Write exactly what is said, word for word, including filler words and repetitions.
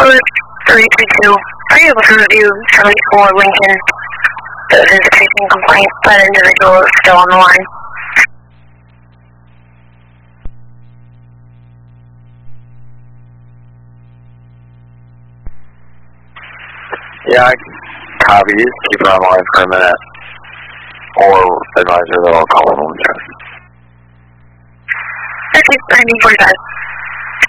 Fluid three three two, are you able to review seventy-four Lincoln? The visitation complaint. That individual is still on the line. Yeah, I copy. Just keep it on the line for a minute. Or advise her that I'll call her when we're done. Okay, nineteen forty-five.